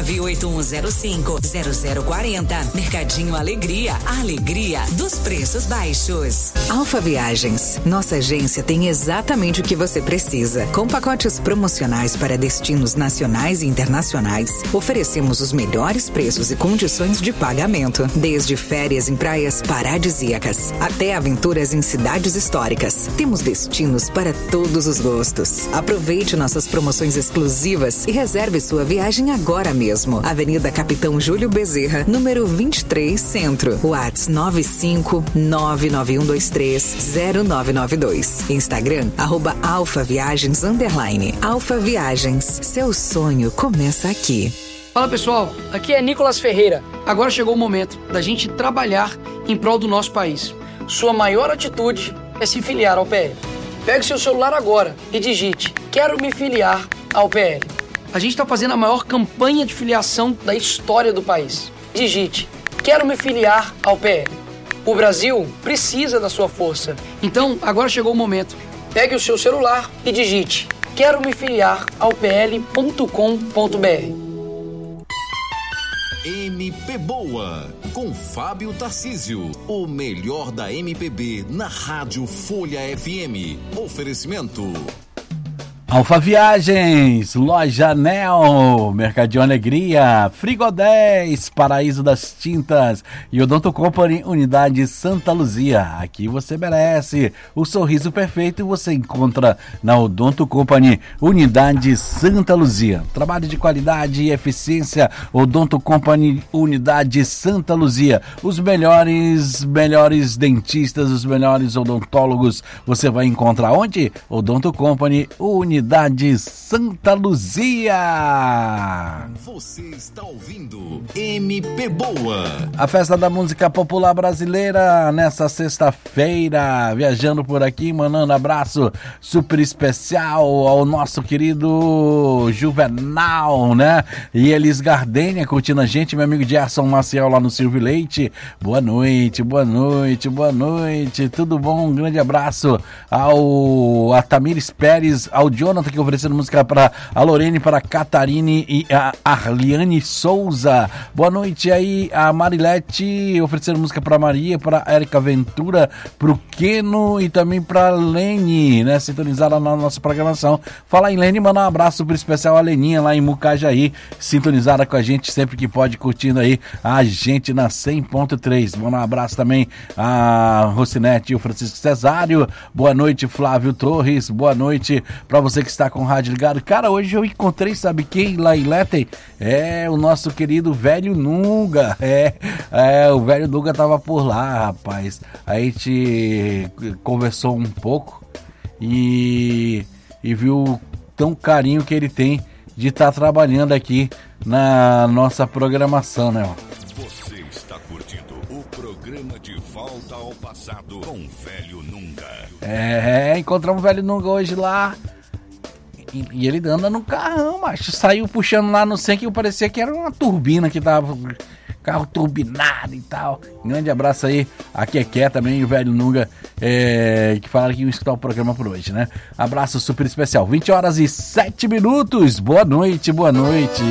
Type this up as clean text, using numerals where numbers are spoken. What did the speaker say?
981050040. Mercadinho Alegria, a alegria dos preços baixos. Alfa Viagens, nossa agência tem exatamente o que você precisa. Com pacotes promocionais para destinos nacionais e internacionais, oferecemos os melhores preços e condições de pagamento, desde férias em praias paradisíacas até aventuras em cidades históricas. Temos destinos para todos os gostos. Aproveite nossas promoções exclusivas e reserve sua viagem agora mesmo. Avenida Capitão Júlio Bezerra, número 23, Centro. WhatsApp 95991230992. Instagram @alfaviagens_. Alfa Viagens, seu sonho começa aqui. Fala pessoal, aqui é Nicolas Ferreira. Agora chegou o momento da gente trabalhar em prol do nosso país. Sua maior atitude é se filiar ao PL. Pegue seu celular agora e digite: quero me filiar ao PL. A gente está fazendo a maior campanha de filiação da história do país. Digite: quero me filiar ao PL. O Brasil precisa da sua força. Então, agora chegou o momento. Pegue o seu celular e digite: quero me filiar ao pl.com.br. MP Boa, com Fábio Tarcísio. O melhor da MPB na Rádio Folha FM. Oferecimento Alfa Viagens, Loja Anel, Mercadinho Alegria, Frigo 10, Paraíso das Tintas e Odonto Company, Unidade Santa Luzia. Aqui você merece o sorriso perfeito, você encontra na Odonto Company, Unidade Santa Luzia. Trabalho de qualidade e eficiência, Odonto Company, Unidade Santa Luzia. Os melhores dentistas, os melhores odontólogos, você vai encontrar onde? Odonto Company, Unidade Santa Luzia. Você está ouvindo MP Boa, a festa da música popular brasileira nessa sexta-feira, viajando por aqui, mandando abraço super especial ao nosso querido Juvenal, né? E Elis Gardênia curtindo a gente, meu amigo Gerson Maciel lá no Silvio Leite. Boa noite, tudo bom? Um grande abraço ao Tamires Pérez, ao Jonathan, que oferecendo música para a Lorene, para a Catarine e a Arliane Souza. Boa noite aí a Marilete, oferecendo música para Maria, para Érica Ventura, para o Keno e também para Lene, né, sintonizada na nossa programação. Fala em Lene, manda um abraço super especial a Leninha lá em Mucajaí, sintonizada com a gente sempre que pode, curtindo aí a gente na 100.3. Manda um abraço também a Rocinete e o Francisco Cesário. Boa noite, Flávio Torres. Boa noite para você que está com o rádio ligado. Cara, hoje eu encontrei, sabe quem lá em Letem? É o nosso querido Velho Nunga. O Velho Nunga tava por lá, rapaz. A gente conversou um pouco e viu tão carinho que ele tem de estar trabalhando aqui na nossa programação, né? Você está curtindo o programa De Volta ao Passado com Velho Nunga. Encontramos o Velho Nunga hoje lá. E ele anda no carrão, macho. Saiu puxando lá no 100 que parecia que era uma turbina que tava... Carro turbinado e tal. Grande abraço aí a Keké também e o Velho Nunga, que falaram que iam escutar o programa por hoje, né? Abraço super especial. 20h07. Boa noite.